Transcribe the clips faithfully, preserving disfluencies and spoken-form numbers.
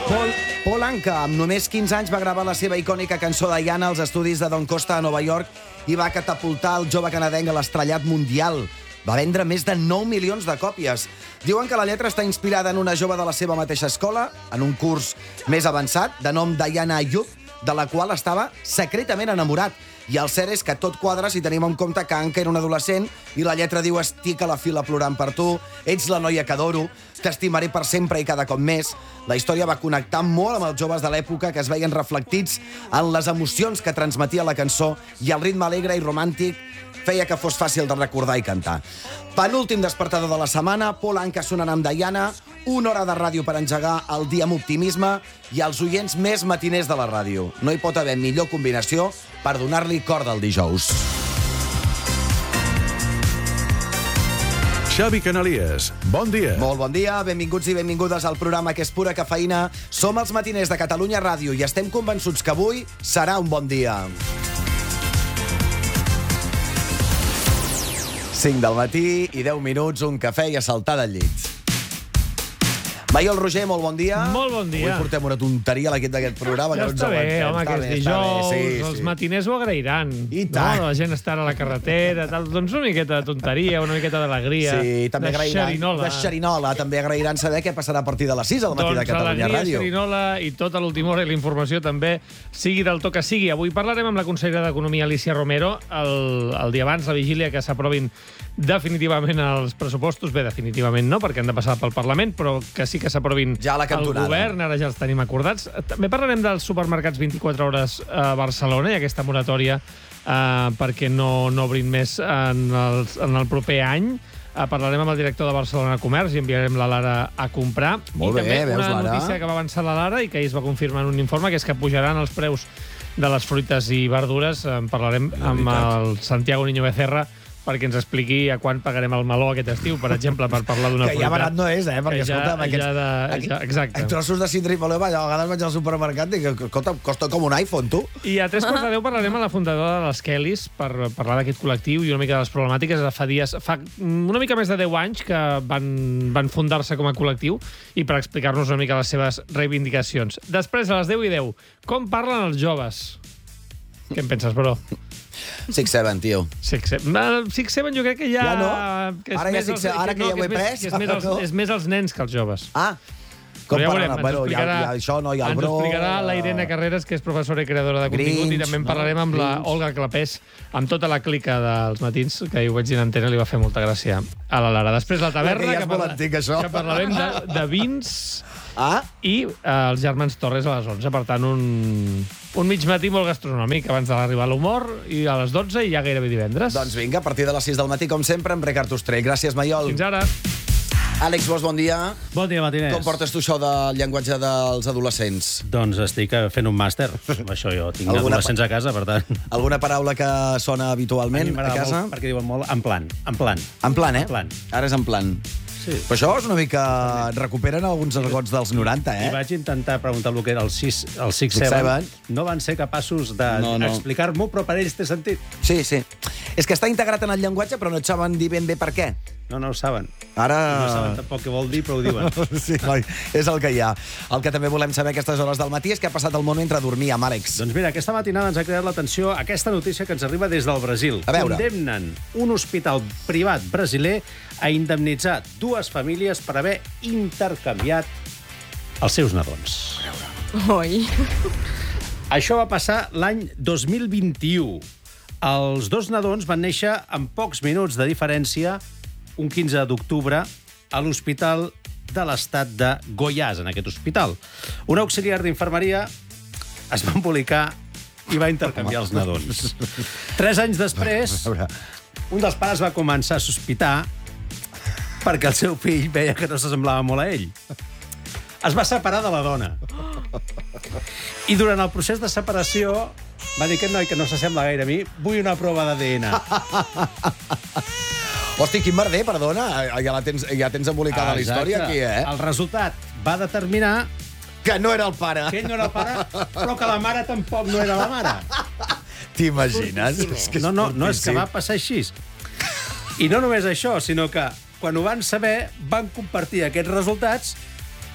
Paul, Paul Anka, amb només quinze anys, va gravar la seva icònica cançó Diana als estudis de Don Costa a Nova York i va catapultar el jove canadenc a l'estrellat mundial. Va vendre més de nou milions de còpies. Diuen que la lletra està inspirada en una jove de la seva mateixa escola, en un curs més avançat, de nom Diana Ayub, de la qual estava secretament enamorat. I el cert és que tot quadra si tenim en compte que Anka era un adolescent i la lletra diu estic a la fila plorant per tu, ets la noia que adoro, t'estimaré per sempre i cada cop més. La història va connectar molt amb els joves de l'època que es veien reflectits en les emocions que transmetia la cançó i el ritme alegre i romàntic feia que fos fàcil de recordar i cantar. Penúltim despertador de la setmana, Paul Anka sonant amb Diana, una hora de ràdio per engegar el dia amb optimisme i els oients més matiners de la ràdio. No hi pot haver millor combinació per donar-li corda el dijous. Xavi Canalies, bon dia. Molt bon dia, benvinguts i benvingudes al programa que és pura cafeïna. Som els matiners de Catalunya Ràdio i estem convençuts que avui serà un bon dia. cinc del matí i deu minuts, un cafè i a saltar del llit. Maiol Roger, molt bon dia. Molt bon dia. Avui portem una tonteria a l'equip d'aquest programa. Ja que no ens està bé, aguantem. home, que és bé, dijous, sí, els sí. matiners ho agrairan. I tant. No? La gent estarà a la carretera, tal. Doncs una miqueta de tonteria, una miqueta d'alegria. Sí, també de agrairan, xerinola. de xerinola. També agrairan saber què passarà a partir de les sis al matí Doncs de Catalunya alegria, Ràdio. xerinola i tota l'última hora i la informació també, sigui del to que sigui. Avui parlarem amb la consellera d'Economia, Alícia Romero, el, el dia abans, la vigília, que s'aprovin definitivament els pressupostos. Bé, definitivament no, perquè han de passar pel Parlament, però que sí que s'aprovin ja a la cantonada. El govern, ara ja els tenim acordats. També parlarem dels supermercats vint-i-quatre hores a Barcelona i aquesta moratòria eh, perquè no, no obrin més en el, en el proper any. Eh, parlarem amb el director de Barcelona Comerç i enviarem la Lara a comprar. Molt I bé, també veus, una Lara? notícia que va avançar la Lara i que ahir es va confirmar en un informe, que és que pujaran els preus de les fruites i verdures. En parlarem amb el Santiago Niño Becerra perquè ens expliqui a quan pagarem el meló aquest estiu, per exemple, per parlar d'una fruita. Que ja barat no és, eh? Perquè, ja, escolta, aquests, ja de, ja, exacte. trossos de cindre i meló, a vegades vaig al supermercat i que, escolta, costa com un iPhone, tu. I a tres quarts de deu parlarem amb la fundadora de les Kellys per parlar d'aquest col·lectiu i una mica de les problemàtiques. Fa dies, fa una mica més de deu anys que van, van fundar-se com a col·lectiu i per explicar-nos una mica les seves reivindicacions. Després, a les deu i deu, com parlen els joves? Què en penses, bro? Six Seven, tio. Six Seven. Six Seven jo crec que ja... Ja no? Que és Ara ja més Six els- Seven- ara que ja ho he és més- pres, que És més, els, no? és més els nens que els joves. Ah, com Però ja parlen? veurem, ens Bueno, ja, explicarà, ja, això no, hi ha el ens bro... explicarà la Irene Carreras, que és professora i creadora de contingut, Grinch, i també en no? parlarem amb la Grinch. Olga Clapés, amb tota la clica dels matins, que jo vaig dir en antena, li va fer molta gràcia a la Lara. Després la taverna, Ja que ja és que, molt parla- antic, això. que parlarem de, de vins Ah, i eh, els germans Torres a les onze. Per tant, un, un mig matí molt gastronòmic, abans d'arribar a l'humor, i a les dotze i ja gairebé divendres. doncs vinga, a partir de les sis del matí, com sempre, amb Ricard Ostrell. Gràcies, Maiol. Fins ara. Àlex Bosch, bon dia. Bon dia, matiners. Com portes tu això del llenguatge dels adolescents? Doncs estic eh, fent un màster. Això jo tinc Alguna adolescents a casa, per tant... Alguna paraula que sona habitualment a, m'agrada casa? molt perquè diuen molt en plan, en plan. En plan, eh? En plan. Ara és en plan. Sí. Però això és una mica... Recuperen alguns argots dels noranta, I eh? vaig intentar preguntar el que era el sis, el Six Six Seven. Seven. No van ser capaços No, no. d'explicar-m'ho, però per ells té sentit. Sí, sí. És que està integrat en el llenguatge, però no et saben dir ben bé per què. No, no ho saben. Ara... No saben tampoc què vol dir, però ho diuen. Sí, noi, és el que hi ha. El que també volem saber a aquestes hores del matí és què ha passat el món mentre dormia, amb Àlex. Doncs mira, aquesta matinada ens ha creat l'atenció aquesta notícia que ens arriba des del Brasil. A veure. Condemnen un hospital privat brasiler a indemnitzar dues famílies per haver intercanviat els seus nadons. Oi. Això va passar l'any dos mil vint-i-u. Els dos nadons van néixer amb pocs minuts de diferència un quinze d'octubre a l'hospital de l'estat de Goiás, en aquest hospital. Un auxiliar d'infermeria es va embolicar i va intercanviar els nadons. Tres anys després, un dels pares va començar a sospitar perquè el seu fill veia que no s'assemblava molt a ell. Es va separar de la dona. I durant el procés de separació va dir que noi, que no s'assembla gaire a mi, vull una prova d'A D N. Hosti, quin merder, perdona. Ja, la tens, ja tens embolicada la història aquí, eh? El resultat va determinar Que no era el pare. que ell no era el pare, però que la mare tampoc no era la mare. T'imagines? És que és No, no, no, és que fortíssim. va passar així. I no només això, sinó que quan ho van saber, van compartir aquests resultats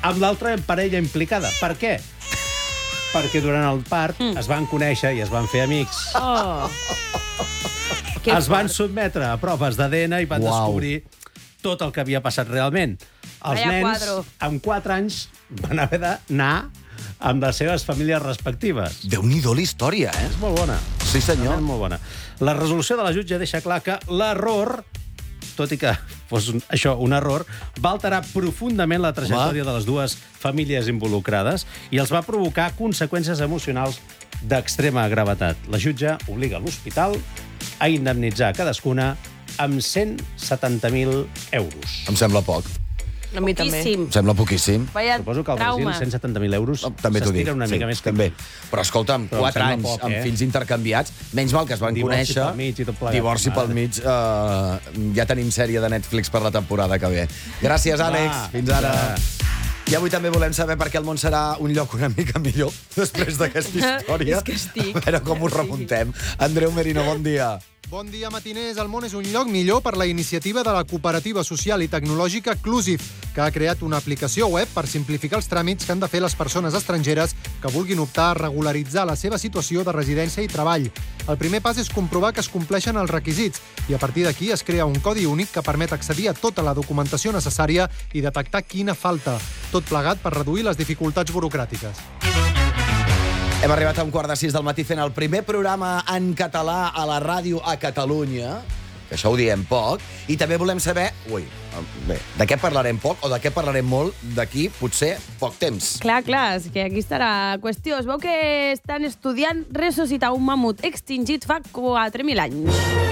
amb l'altra parella implicada. Per què? Perquè durant el part mm. es van conèixer i es van fer amics. Oh. Es van sotmetre a proves d'A D N i van Uau. descobrir tot el que havia passat realment. Els Vaya nens, quadro. amb quatre anys, van haver d'anar amb les seves famílies respectives. Déu-n'hi-do la història, eh? És molt bona. Sí, senyor. Realment molt bona. La resolució de la jutge deixa clar que l'error, tot i que fos un, això un error, va alterar profundament la trajectòria Home. de les dues famílies involucrades i els va provocar conseqüències emocionals d'extrema gravetat. La jutge obliga l'hospital a indemnitzar cadascuna amb cent setanta mil euros. Em sembla poc. A mi també. Em sembla poquíssim. Vaya Suposo que al trauma. Brasil cent setanta mil euros Oh, també t'ho dic. s'estira una sí, mica més que... també. Però escolta, amb Però em quatre sembla anys, poc, amb eh? fills intercanviats, menys mal que es van Divorci conèixer. pel mig i tot plegat. Divorci pel Mare. mig. Uh, ja tenim sèrie de Netflix per la temporada que ve. Gràcies, Àlex. Va, Fins ara. va. I avui també volem saber per què el món serà un lloc una mica millor després d'aquesta història. És que estic- A veure com us remuntem. Andreu Merino, bon dia. Bon dia, matiners. El món és un lloc millor per la iniciativa de la cooperativa social i tecnològica Clusiv, que ha creat una aplicació web per simplificar els tràmits que han de fer les persones estrangeres que vulguin optar a regularitzar la seva situació de residència i treball. El primer pas és comprovar que es compleixen els requisits i a partir d'aquí es crea un codi únic que permet accedir a tota la documentació necessària i detectar quina falta. Tot plegat per reduir les dificultats burocràtiques. Hem arribat a un quart de sis del matí fent el primer programa en català a la ràdio a Catalunya, que això ho diem poc, i també volem saber, ui, bé, de què parlarem poc o de què parlarem molt d'aquí, potser, poc temps. Clar, clar, és que aquí està la qüestió. Es veu que estan estudiant ressuscitar un mamut extingit fa quatre mil anys.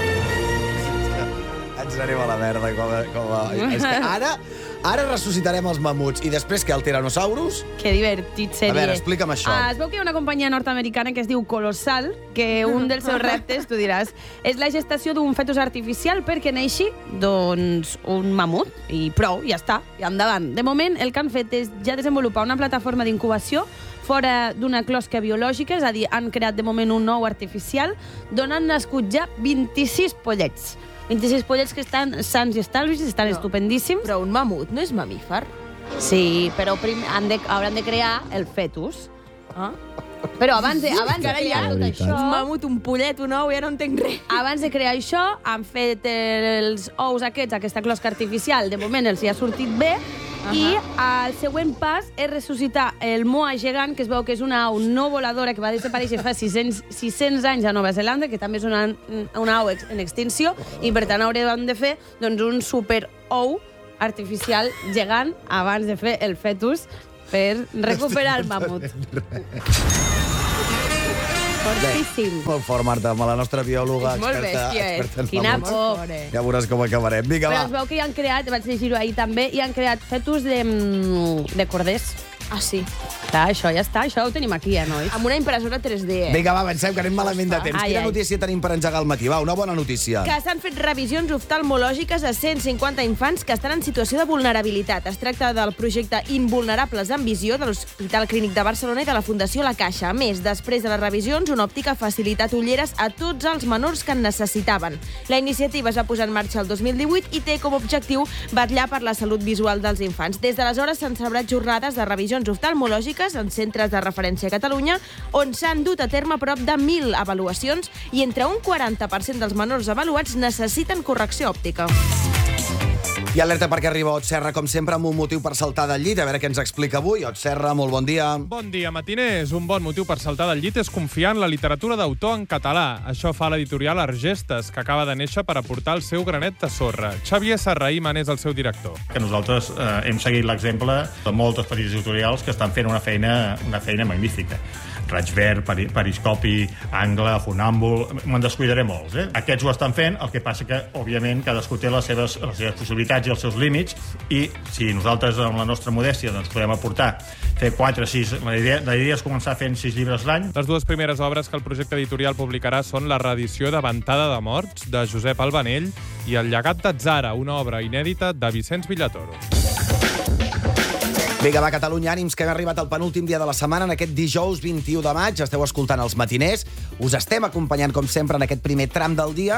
Ens anem a la merda. Com a, com a... És que ara, ara ressuscitarem els mamuts i després que el Tyrannosaurus... Que divertit seria. A veure, explica'm això. Ah, es veu que hi ha una companyia nord-americana que es diu Colossal, que un dels seus reptes, tu diràs, és la gestació d'un fetus artificial perquè neixi, doncs, un mamut. I prou, ja està, i endavant. De moment, el que han fet és ja desenvolupar una plataforma d'incubació fora d'una closca biològica, és a dir, han creat de moment un nou artificial, d'on han nascut ja vint-i-sis pollets. vint-i-sis pollets que estan sants i estalvis, estan no. estupendíssims. Però un mamut no és mamífer? Sí, però primer han de, hauran de crear el fetus. Ah? Però abans de, abans de Encara hi crear ha tot un això... mamut, un pollet, un ou, ja no entenc res. Abans de crear això, han fet els ous aquests, aquesta closca artificial. De moment els hi ha sortit bé. Uh -huh. I el següent pas és ressuscitar el moa gegant, que es veu que és una au no voladora que va desaparèixer fa sis-cents anys a Nova Zelanda, que també és una, una au en extinció, i per tant haurem de fer doncs, un super ou artificial gegant abans de fer el fetus per recuperar el mamut. Fortíssim. Molt fort, Marta, amb la nostra biòloga És molt experta, bèstia, eh? experta en Quina mamuts. por. Ja veuràs com acabarem. Vinga, Però va. es veu que hi han creat, vaig llegir-ho ahir també, hi han creat fetus de, mm, de corders. Ah, sí. Clar, això ja està, això ho tenim aquí, eh, nois? Amb una impressora tres D, eh? Vinga, va, avancem, que anem malament de temps. Ai, Quina ai. notícia tenim per engegar el matí? Va, una bona notícia. Que s'han fet revisions oftalmològiques a cent cinquanta infants que estan en situació de vulnerabilitat. Es tracta del projecte Invulnerables amb Visió de l'Hospital Clínic de Barcelona i de la Fundació La Caixa. A més, després de les revisions, una òptica ha facilitat ulleres a tots els menors que en necessitaven. La iniciativa es va posar en marxa el dos mil divuit i té com a objectiu vetllar per la salut visual dels infants. Des d'aleshores s'han celebrat jornades de revisions oftalmològiques en centres de referència a Catalunya, on s'han dut a terme prop de mil avaluacions i entre un quaranta per cent dels menors avaluats necessiten correcció òptica. I alerta perquè arriba Ot Serra, com sempre, amb un motiu per saltar del llit. A veure què ens explica avui. Ot Serra, molt bon dia. Bon dia, matiners. Un bon motiu per saltar del llit és confiar en la literatura d'autor en català. Això fa l'editorial Argestes, que acaba de néixer per aportar el seu granet de sorra. Xavier Serraïman és el seu director. Que nosaltres eh, hem seguit l'exemple de moltes petites editorials que estan fent una feina, una feina magnífica. Raig Verd, Peri Periscopi, Angle, Funàmbul... Me'n descuidaré molts, eh? Aquests ho estan fent, el que passa que, òbviament, cadascú té les seves, les seves possibilitats i els seus límits, i si nosaltres, amb la nostra modèstia, doncs, podem aportar fer quatre, sis... La idea, la idea és començar fent sis llibres l'any. Les dues primeres obres que el projecte editorial publicarà són la reedició de Ventada de Morts, de Josep Albanell, i El llegat d'Atzara, una obra inèdita de Vicenç Villatoro. Vinga, va, Catalunya, ànims, que hem arribat al penúltim dia de la setmana, en aquest dijous vint-i-u de maig. Esteu escoltant els matiners. Us estem acompanyant, com sempre, en aquest primer tram del dia.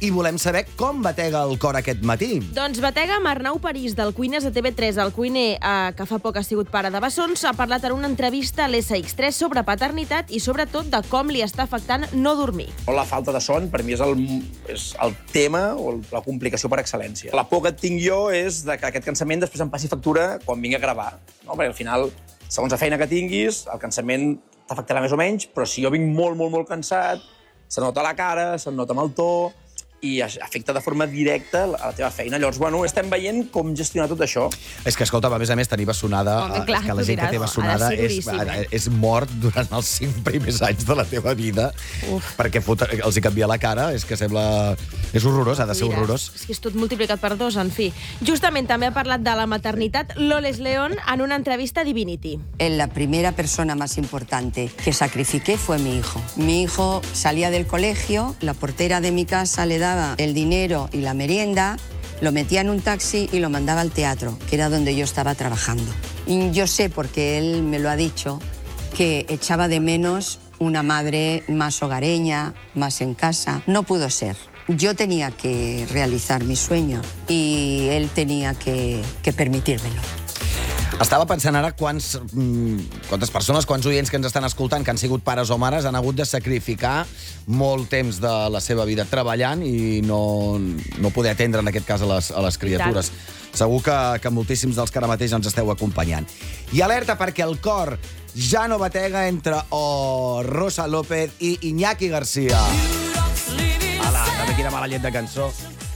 i volem saber com batega el cor aquest matí. Doncs batega amb Arnau París, del Cuines de T V tres. El cuiner, eh, que fa poc ha sigut pare de bessons, ha parlat en una entrevista a l'S X tres sobre paternitat i sobretot de com li està afectant no dormir. La falta de son, per mi, és el, és el tema o la complicació per excel·lència. La por que et tinc jo és de que aquest cansament després em passi factura quan vingui a gravar. No? Perquè al final, segons la feina que tinguis, el cansament t'afectarà més o menys, però si jo vinc molt, molt, molt cansat, se nota a la cara, se'm nota amb el to, i afecta de forma directa a la teva feina. Llavors, bueno, estem veient com gestionar tot això. És que, escolta, a més a més, tenir bessonada... Home, clar, és que la gent que té bessonada és, eh? és mort durant els cinc primers anys de la teva vida. Uf. Perquè fot, els hi canvia la cara. És que sembla... És horrorós, ha de ser horrorós. És que és tot multiplicat per dos, en fi. Justament també ha parlat de la maternitat Loles León en una entrevista a Divinity. La primera persona más importante que sacrifiqué fue mi hijo. Mi hijo salía del colegio, la portera de mi casa le daba el dinero y la merienda, lo metía en un taxi y lo mandaba al teatro, que era donde yo estaba trabajando. Y yo sé, porque él me lo ha dicho, que echaba de menos una madre más hogareña, más en casa. No pudo ser. Yo tenía que realizar mi sueño y él tenía que, que permitírmelo. Estava pensant ara quants, mm, quantes persones, quants oients que ens estan escoltant que han sigut pares o mares han hagut de sacrificar molt temps de la seva vida treballant i no, no poder atendre, en aquest cas, a les, a les criatures. Segur que, que moltíssims dels que ara mateix ens esteu acompanyant. I alerta perquè el cor ja no batega entre oh, Rosa López i Iñaki Garcia. Ala, també quina mala llet de cançó.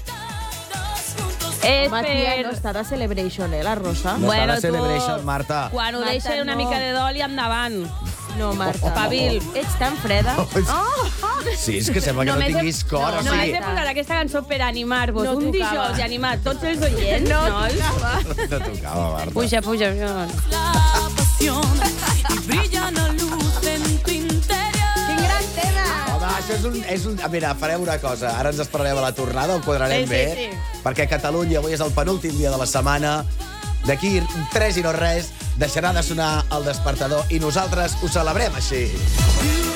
És Home, per... tia, no està de Celebration, eh, la Rosa? No Bueno, està de tu- Celebration, Marta. Quan ho Marta, deixa una no. mica de dol i endavant. No, Marta. Espavil. Ets tan freda. Sí, és que sembla que no Només he- tinguis cor. No, o només sigui, he posat aquesta cançó per animar-vos No un tocava. dijous i animar tots els oients. No nois. tocava. no tocava, Marta. Puja, puja. Quin gran tema! Home, això és un, és un... Mira, farem una cosa. Ara ens esperarem a la tornada, ho quadrarem Sí, sí, bé, sí. perquè Catalunya avui és el penúltim dia de la setmana. D'aquí tres i no res deixarà de sonar el despertador i nosaltres ho celebrem així.